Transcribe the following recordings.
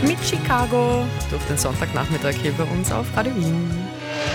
mit Chicago durch den Sonntagnachmittag hier bei uns auf Radio Wien.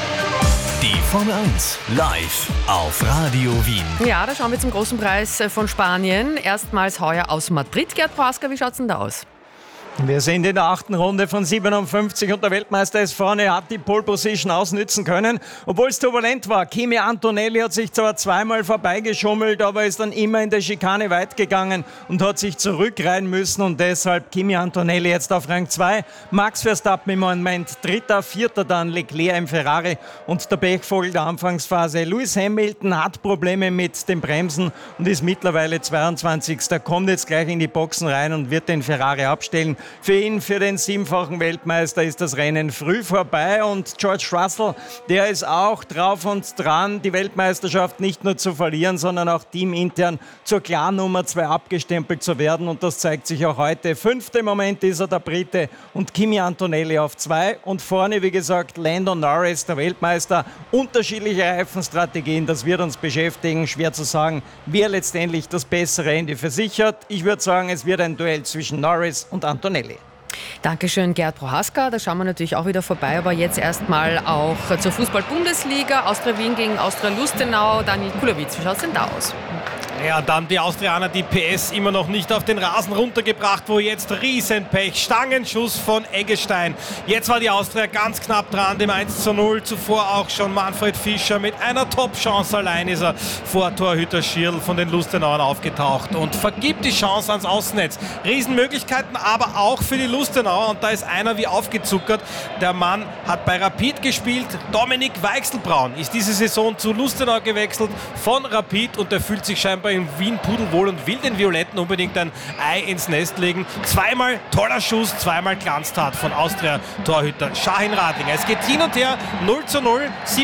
Die Formel 1 live auf Radio Wien. Ja, da schauen wir zum großen Preis von Spanien. Erstmals heuer aus Madrid. Gerd Prohaska, wie schaut es denn da aus? Wir sind in der 8. Runde von 57 und der Weltmeister ist vorne, hat die Pole Position ausnützen können, obwohl es turbulent war. Kimi Antonelli hat sich zwar zweimal vorbeigeschummelt, aber ist dann immer in der Schikane weit gegangen und hat sich zurückreihen müssen und deshalb Kimi Antonelli jetzt auf Rang 2. Max Verstappen im Moment dritter, vierter dann Leclerc im Ferrari und der Pechvogel der Anfangsphase. Lewis Hamilton hat Probleme mit den Bremsen und ist mittlerweile 22. Kommt jetzt gleich in die Boxen rein und wird den Ferrari abstellen. Für ihn, für den siebenfachen Weltmeister, ist das Rennen früh vorbei und George Russell, der ist auch drauf und dran, die Weltmeisterschaft nicht nur zu verlieren, sondern auch teamintern zur Klarnummer 2 abgestempelt zu werden und das zeigt sich auch heute. 5. im Moment ist er der Brite und Kimi Antonelli auf 2 und vorne, wie gesagt, Lando Norris, der Weltmeister. Unterschiedliche Reifenstrategien, das wird uns beschäftigen. Schwer zu sagen, wer letztendlich das bessere Ende versichert. Ich würde sagen, es wird ein Duell zwischen Norris und Antonelli. Dankeschön, Gerd Prohaska. Da schauen wir natürlich auch wieder vorbei, aber jetzt erstmal auch zur Fußball-Bundesliga. Austria Wien gegen Austria Lustenau. Daniel Kulowitz, wie schaut es denn da aus? Ja, dann die Austrianer, die PS immer noch nicht auf den Rasen runtergebracht, wo jetzt Riesenpech, Stangenschuss von Eggestein. Jetzt war die Austria ganz knapp dran, dem 1:0. Zuvor auch schon Manfred Fischer mit einer Top-Chance. Allein ist er vor Torhüter Schirl von den Lustenauern aufgetaucht und vergibt die Chance ans Außennetz. Riesenmöglichkeiten, aber auch für die Lustenauer und da ist einer wie aufgezuckert. Der Mann hat bei Rapid gespielt. Dominik Weichselbraun ist diese Saison zu Lustenau gewechselt von Rapid und der fühlt sich scheinbar in Wien pudelwohl und will den Violetten unbedingt ein Ei ins Nest legen. Zweimal toller Schuss, zweimal Glanztat von Austria-Torhüter Shahin Radlinger. Es geht hin und her, 0:0,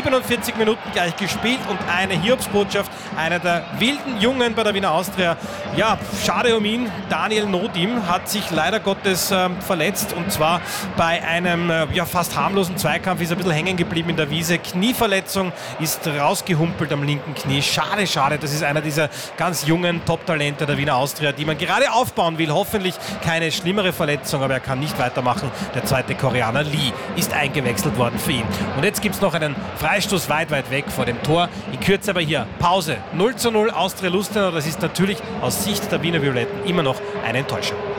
47 Minuten gleich gespielt und eine Hiobsbotschaft, einer der wilden Jungen bei der Wiener Austria. Ja, schade um ihn, Daniel Nodim hat sich leider Gottes verletzt und zwar bei einem fast harmlosen Zweikampf, ist ein bisschen hängen geblieben in der Wiese. Knieverletzung, ist rausgehumpelt am linken Knie. Schade, schade, das ist einer dieser ganz jungen Top-Talente der Wiener Austria, die man gerade aufbauen will. Hoffentlich keine schlimmere Verletzung, aber er kann nicht weitermachen. Der zweite Koreaner Lee ist eingewechselt worden für ihn. Und jetzt gibt es noch einen Freistoß weit, weit weg vor dem Tor. In Kürze aber hier Pause. 0:0 Austria Lustenau. Das ist natürlich aus Sicht der Wiener Violetten immer noch eine Enttäuschung.